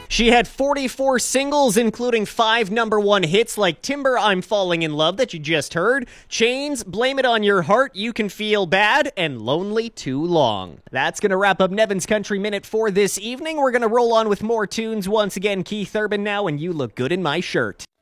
She had 44 singles, including 5 #1 hits like Timber, I'm Falling in Love that you just heard, Chains, Blame It on Your Heart, You Can Feel Bad, and Lonely Too Long. That's going to wrap up Nevin's Country Minute for this evening. We're going to roll on with more tunes. Once again, Keith Urban now, and You Look Good in My Shirt.